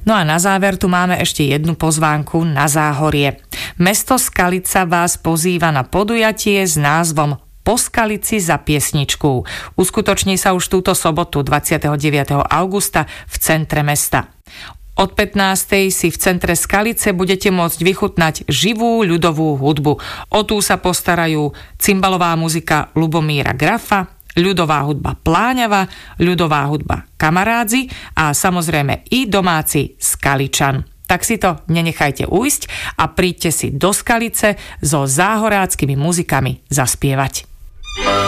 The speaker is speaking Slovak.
No a na záver tu máme ešte jednu pozvánku na Záhorie. Mesto Skalica vás pozýva na podujatie s názvom Po Skalici za piesničku. Uskutoční sa už túto sobotu 29. augusta v centre mesta. Od 15. si v centre Skalice budete môcť vychutnať živú ľudovú hudbu. O tú sa postarajú cymbalová muzika Lubomíra Grafa, ľudová hudba Pláňava, ľudová hudba Kamarádzi a samozrejme i domáci Skaličan. Tak si to nenechajte ujsť a príďte si do Skalice so záhoráckými muzikami zaspievať.